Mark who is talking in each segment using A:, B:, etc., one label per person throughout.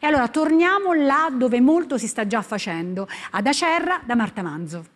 A: E allora torniamo là dove molto si sta già facendo, ad Acerra, da Marta Manzo.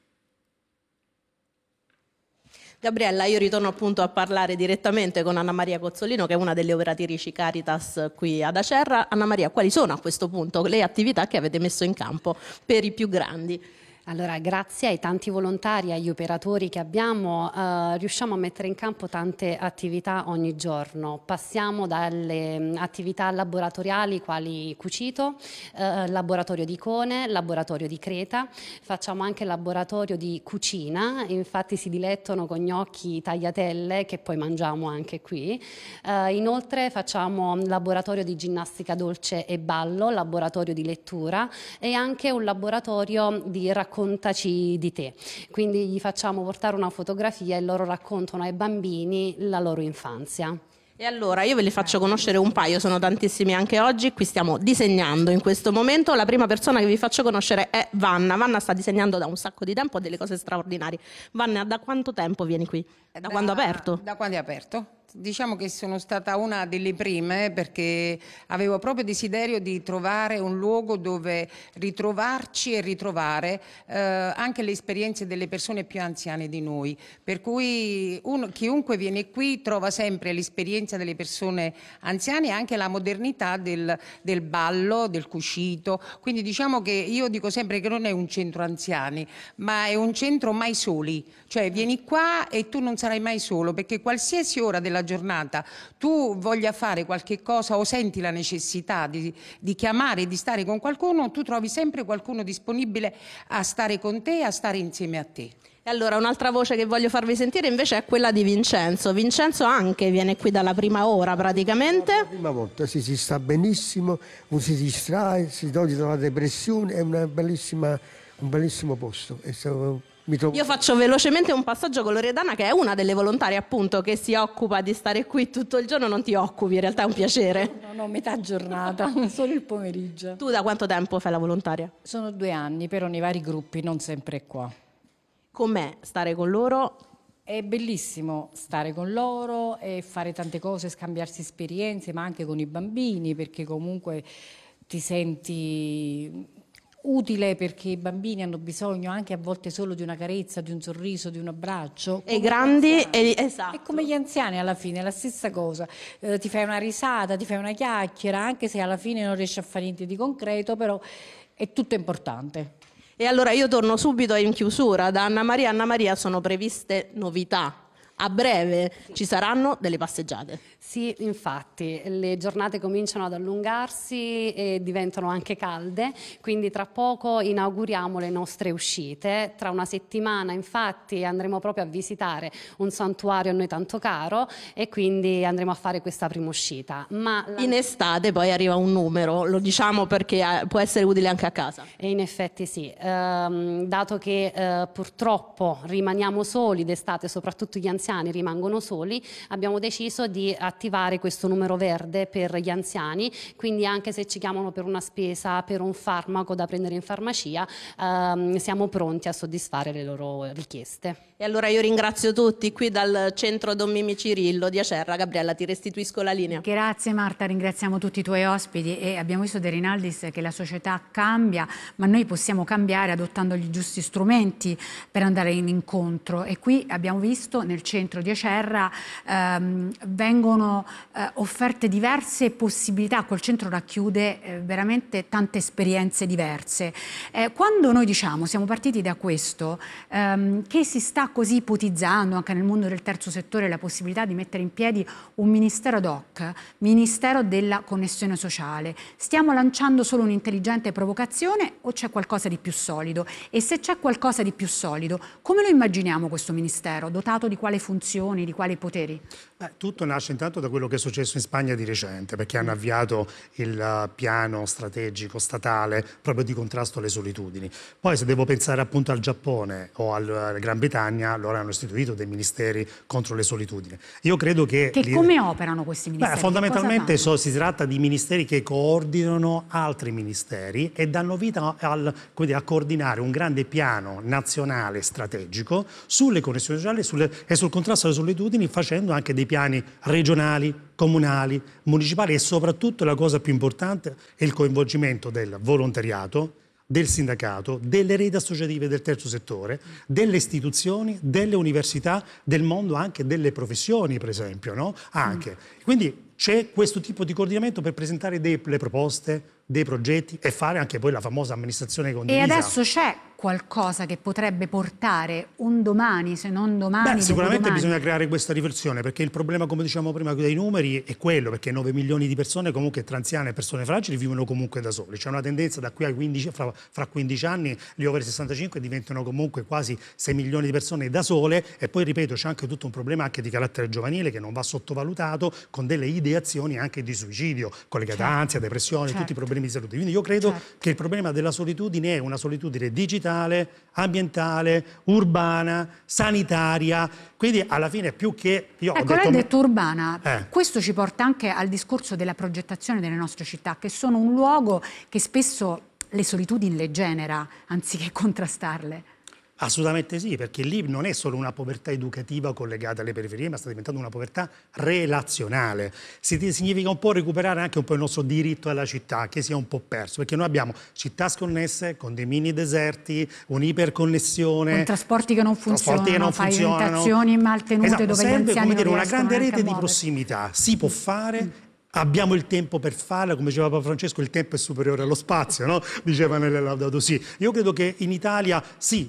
B: Gabriella, io ritorno appunto a parlare direttamente con Anna Maria Cozzolino, che è una delle operatrici Caritas qui ad Acerra. Anna Maria, quali sono a questo punto le attività che avete messo in campo per i più grandi?
C: Allora, grazie ai tanti volontari, agli operatori che abbiamo, riusciamo a mettere in campo tante attività ogni giorno. Passiamo dalle attività laboratoriali quali cucito, laboratorio di icone, laboratorio di creta, facciamo anche laboratorio di cucina, infatti si dilettano con gnocchi tagliatelle che poi mangiamo anche qui. Inoltre facciamo laboratorio di ginnastica dolce e ballo, laboratorio di lettura e anche un laboratorio di raccontaci di te, quindi gli facciamo portare una fotografia e loro raccontano ai bambini la loro infanzia.
B: E allora io ve li faccio conoscere un paio, sono tantissimi anche oggi, qui stiamo disegnando in questo momento. La prima persona che vi faccio conoscere è Vanna. Vanna sta disegnando da un sacco di tempo delle cose straordinarie. Vanna, da quanto tempo vieni qui? Da quando è aperto?
D: Da quando è aperto. Diciamo che sono stata una delle prime perché avevo proprio desiderio di trovare un luogo dove ritrovarci e ritrovare anche le esperienze delle persone più anziane di noi. Per cui chiunque viene qui trova sempre l'esperienza delle persone anziane e anche la modernità del ballo, del cucito. Quindi diciamo che io dico sempre che non è un centro anziani, ma è un centro mai soli. Cioè vieni qua e tu non sarai mai solo, perché qualsiasi ora della giornata tu voglia fare qualche cosa o senti la necessità di chiamare, di stare con qualcuno, tu trovi sempre qualcuno disponibile a stare con te, a stare insieme a te.
B: E allora un'altra voce che voglio farvi sentire invece è quella di Vincenzo. Vincenzo anche viene qui dalla prima ora praticamente.
E: La prima volta si sta benissimo, non si distrae, si toglie dalla depressione, è un bellissimo posto.
B: Io faccio velocemente un passaggio con Loredana, che è una delle volontarie appunto che si occupa di stare qui tutto il giorno. Non ti occupi, in realtà è un piacere.
F: No, metà giornata, solo il pomeriggio.
B: Tu da quanto tempo fai la volontaria?
F: Sono 2 anni, però nei vari gruppi, non sempre qua.
B: Com'è stare con loro?
F: È bellissimo stare con loro e fare tante cose, scambiarsi esperienze, ma anche con i bambini, perché comunque ti senti utile, perché i bambini hanno bisogno anche a volte solo di una carezza, di un sorriso, di un abbraccio.
B: E i grandi, esatto.
F: È come gli anziani alla fine, è la stessa cosa. Ti fai una risata, ti fai una chiacchiera, anche se alla fine non riesci a fare niente di concreto, però è tutto importante.
B: E allora io torno subito in chiusura da Anna Maria. Anna Maria, sono previste novità. A breve ci saranno delle passeggiate.
C: Sì, infatti, le giornate cominciano ad allungarsi e diventano anche calde, quindi tra poco inauguriamo le nostre uscite. Tra una settimana, infatti, andremo proprio a visitare un santuario a noi tanto caro e quindi andremo a fare questa prima uscita. Ma
B: in estate poi arriva un numero, lo diciamo perché può essere utile anche a casa.
C: E in effetti sì, dato che purtroppo rimaniamo soli d'estate, soprattutto gli anziani rimangono soli, abbiamo deciso di attivare questo numero verde per gli anziani, quindi anche se ci chiamano per una spesa, per un farmaco da prendere in farmacia, siamo pronti a soddisfare le loro richieste.
B: E allora io ringrazio tutti qui dal centro Don Mimmi Cirillo di Acerra. Gabriella, ti restituisco la linea.
A: Grazie Marta, ringraziamo tutti i tuoi ospiti e abbiamo visto De Rinaldis che la società cambia, ma noi possiamo cambiare adottando gli giusti strumenti per andare in incontro, e qui abbiamo visto nel centro di Acerra vengono offerte diverse possibilità. Quel centro racchiude veramente tante esperienze diverse. Quando noi diciamo, siamo partiti da questo, che si sta così ipotizzando anche nel mondo del terzo settore la possibilità di mettere in piedi un ministero ad hoc, Ministero della Connessione Sociale, stiamo lanciando solo un'intelligente provocazione o c'è qualcosa di più solido? E se c'è qualcosa di più solido, come lo immaginiamo questo ministero? Dotato di quali funzioni, di quali poteri?
G: Tutto nasce intanto da quello che è successo in Spagna di recente, perché hanno avviato il piano strategico statale proprio di contrasto alle solitudini. Poi se devo pensare appunto al Giappone o alla Gran Bretagna, allora hanno istituito dei ministeri contro le solitudini. Io credo che
A: come operano questi ministeri?
G: Fondamentalmente si tratta di ministeri che coordinano altri ministeri e danno vita a coordinare un grande piano nazionale strategico sulle connessioni sociali e sul contrasto alle solitudini facendo anche dei piani regionali, comunali, municipali e soprattutto la cosa più importante è il coinvolgimento del volontariato, del sindacato, delle reti associative del terzo settore, delle istituzioni, delle università, del mondo anche delle professioni, per esempio, no? Anche. Quindi c'è questo tipo di coordinamento per presentare delle proposte, dei progetti e fare anche poi la famosa amministrazione condivisa.
A: E adesso c'è qualcosa che potrebbe portare un domani, se non domani,
G: sicuramente
A: dopodomani?
G: bisogna creare questa riflessione, perché il problema, come dicevamo prima, dei numeri è quello, perché 9 milioni di persone comunque tra anziane e persone fragili vivono comunque da soli. C'è una tendenza da qui a 15, fra 15 anni gli over 65 diventano comunque quasi 6 milioni di persone da sole, e poi ripeto c'è anche tutto un problema anche di carattere giovanile che non va sottovalutato, con delle ideazioni anche di suicidio collegate a ansia, depressione, tutti i problemi di salute. Quindi io credo che il problema della solitudine è una solitudine digitale, ambientale, urbana, sanitaria, quindi alla fine più che...
A: Ecco, lei ha detto urbana, questo ci porta anche al discorso della progettazione delle nostre città, che sono un luogo che spesso le solitudini le genera, anziché contrastarle.
G: Assolutamente sì, perché lì non è solo una povertà educativa collegata alle periferie, ma sta diventando una povertà relazionale. Significa un po' recuperare anche un po' il nostro diritto alla città, che sia un po' perso, perché noi abbiamo città sconnesse, condomini deserti, un'iperconnessione,
A: con trasporti che non funzionano, pavimentazioni mal tenute, dove gli anziani non riescono
G: una grande rete di
A: muoversi.
G: prossimità. Si può fare. Abbiamo il tempo per farla, come diceva Papa Francesco, il tempo è superiore allo spazio, no? Diceva nelle Laudato Si. Io credo che in Italia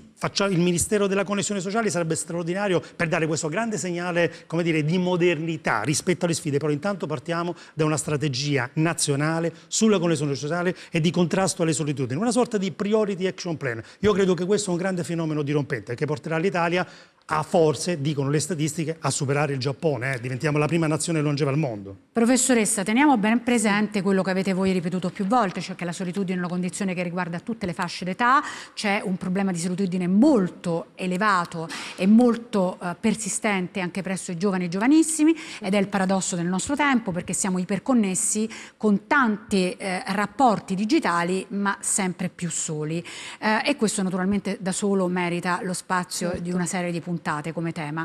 G: il Ministero della Connessione Sociale sarebbe straordinario per dare questo grande segnale, come dire, di modernità rispetto alle sfide, però intanto partiamo da una strategia nazionale sulla connessione sociale e di contrasto alle solitudini, una sorta di priority action plan. Io credo che questo è un grande fenomeno dirompente che porterà l'Italia a forse, dicono le statistiche, a superare il Giappone. Diventiamo la prima nazione longeva al mondo.
A: Professoressa, teniamo ben presente quello che avete voi ripetuto più volte, cioè che la solitudine è una condizione che riguarda tutte le fasce d'età, c'è un problema di solitudine molto elevato e molto persistente anche presso i giovani e giovanissimi, ed è il paradosso del nostro tempo, perché siamo iperconnessi con tanti rapporti digitali ma sempre più soli, e questo naturalmente da solo merita lo spazio di una serie di puntate come tema.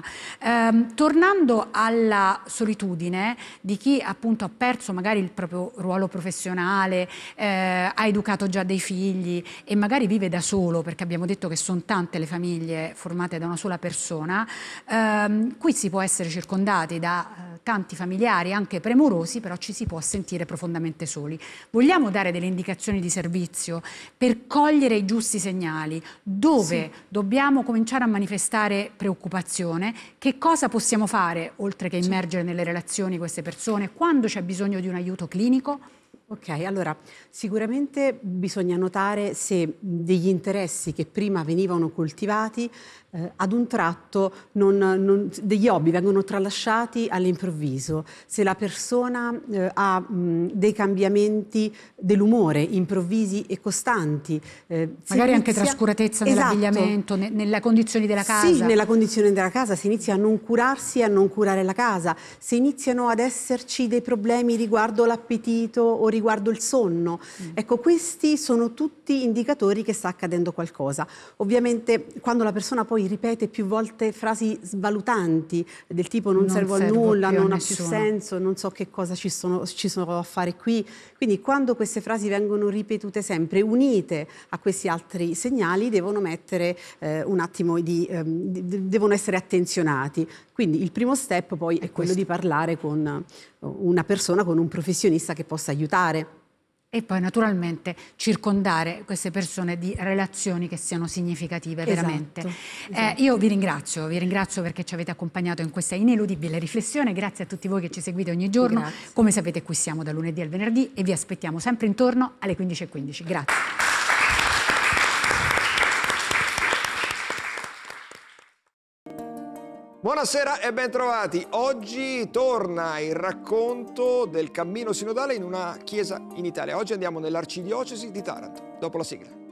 A: Tornando alla solitudine di chi appunto ha perso magari il proprio ruolo professionale, ha educato già dei figli e magari vive da solo, perché abbiamo detto che sono tante le famiglie formate da una sola persona, qui si può essere circondati da tanti familiari anche premurosi, però ci si può sentire profondamente soli. Vogliamo dare delle indicazioni di servizio per cogliere i giusti segnali, dove dobbiamo cominciare a manifestare preoccupazione, che cosa possiamo fare oltre che immergere nelle relazioni queste persone, quando c'è bisogno di un aiuto clinico?
H: Ok, allora sicuramente bisogna notare se degli interessi che prima venivano coltivati ad un tratto degli hobby vengono tralasciati all'improvviso, se la persona ha dei cambiamenti dell'umore improvvisi e costanti.
A: Magari anche trascuratezza nell'abbigliamento, nelle condizioni della casa.
H: Sì, nella condizione della casa, si inizia a non curarsi e a non curare la casa, se iniziano ad esserci dei problemi riguardo l'appetito o riguardo il sonno. Ecco, questi sono tutti indicatori che sta accadendo qualcosa. Ovviamente quando la persona poi ripete più volte frasi svalutanti del tipo non servo a nulla, non ha più senso, non so che cosa ci sono a fare qui. Quindi quando queste frasi vengono ripetute sempre, unite a questi altri segnali, devono mettere un attimo devono essere attenzionati. Quindi il primo step poi è quello di parlare con una persona, con un professionista che possa aiutare.
A: E poi naturalmente circondare queste persone di relazioni che siano significative, veramente. Esatto. Io vi ringrazio perché ci avete accompagnato in questa ineludibile riflessione. Grazie a tutti voi che ci seguite ogni giorno. Grazie. Come sapete, qui siamo dal lunedì al venerdì e vi aspettiamo sempre intorno alle 15:15. Grazie.
I: Buonasera e bentrovati. Oggi torna il racconto del cammino sinodale in una chiesa in Italia. Oggi andiamo nell'arcidiocesi di Taranto, dopo la sigla.